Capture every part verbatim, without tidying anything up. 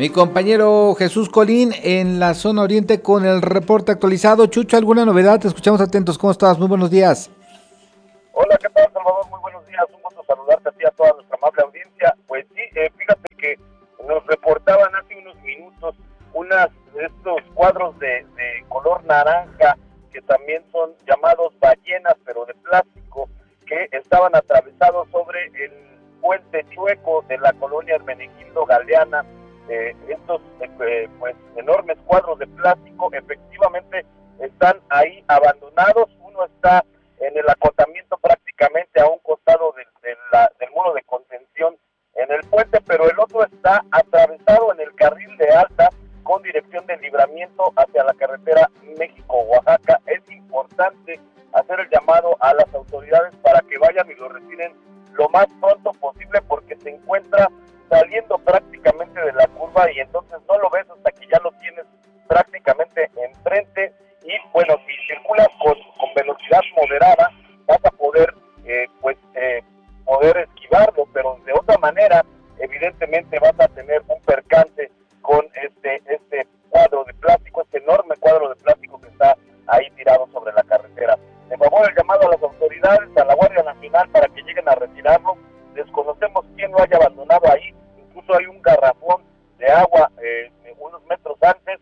Mi compañero Jesús Colín en la zona oriente con el reporte actualizado. Chucho, ¿alguna novedad? Te escuchamos atentos. ¿Cómo estás? Muy buenos días. Hola, ¿qué tal, Salvador? Muy buenos días. Un gusto saludarte a ti y a toda nuestra amable audiencia. Pues sí, eh, fíjate que nos reportaban hace unos minutos unas estos cuadros de, de color naranja que también son llamados ballenas, pero de plástico, que estaban atravesados sobre el puente chueco de la colonia Hermenegildo Galeana. Eh, estos eh, pues enormes cuadros de plástico efectivamente están ahí abandonados. Uno está en el acotamiento prácticamente a un costado del, del, la, del muro de contención en el puente, pero el otro está atravesado en el carril de alta con dirección de Libramiento hacia la carretera México-Oaxaca. Es importante hacer el llamado a las autoridades para que vayan y lo retiren lo más pronto posible, porque se encuentra saliendo prácticamente de la curva y entonces no lo ves hasta que ya lo tienes prácticamente enfrente. Y bueno, si circulas con, con velocidad moderada vas a poder eh, pues eh, poder esquivarlo, pero de otra manera evidentemente vas a tener un percance con este este cuadro de plástico, este enorme cuadro de plástico que está ahí tirado sobre la carretera. De favor, el llamado a las autoridades, a la Guardia Nacional, para que lleguen a retirarlo. Desconocemos quién lo haya abandonado ahí. Incluso hay un garrafón de agua eh, unos metros antes,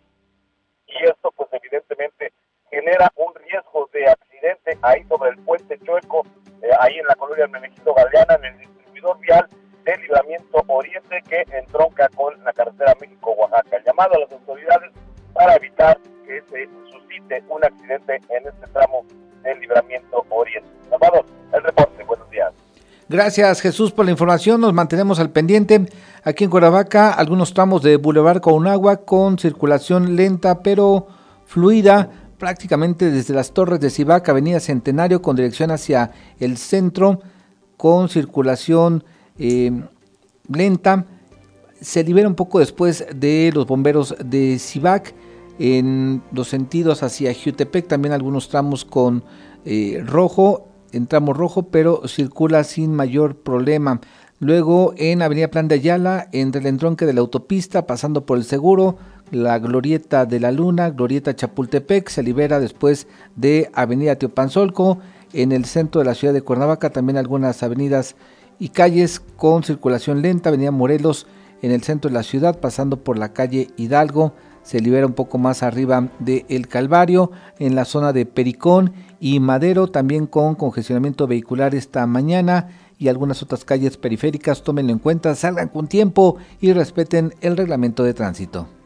y esto pues evidentemente genera un riesgo de accidente ahí sobre el puente chueco, eh, ahí en la colonia Hermenegildo Galeana, en el distribuidor vial de Libramiento Oriente, que entronca con la carretera México-Oaxaca. El llamado a las autoridades para evitar que se suscite un accidente en este tramo del Libramiento Oriente. Salvador, el reporte. Buenos días. Gracias, Jesús, por la información. Nos mantenemos al pendiente. Aquí en Cuernavaca, algunos tramos de Boulevard Conagua con circulación lenta pero fluida, prácticamente desde las Torres de Cibac, Avenida Centenario, con dirección hacia el centro, con circulación eh, lenta. Se libera un poco después de los bomberos de Cibac, en los sentidos hacia Jiutepec, también algunos tramos con eh, rojo, en tramo rojo, pero circula sin mayor problema. Luego en Avenida Plan de Ayala, entre el entronque de la autopista, pasando por el Seguro, la Glorieta de la Luna, Glorieta Chapultepec, se libera después de Avenida Teopanzolco. En el centro de la ciudad de Cuernavaca también algunas avenidas y calles con circulación lenta. Avenida Morelos en el centro de la ciudad, pasando por la calle Hidalgo, se libera un poco más arriba de El Calvario, en la zona de Pericón y Madero, también con congestionamiento vehicular esta mañana, y algunas otras calles periféricas. Tómenlo en cuenta, salgan con tiempo y respeten el reglamento de tránsito.